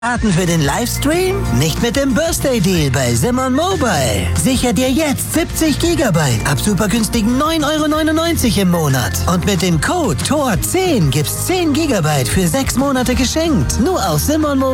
Karten für den Livestream? Nicht mit dem Birthday Deal bei Simon Mobile. Sicher dir jetzt 70 GB ab super günstigen 9,99 € im Monat. Und mit dem Code TOR10 gibt's 10 GB für 6 Monate geschenkt. Nur auf Simon Mobile.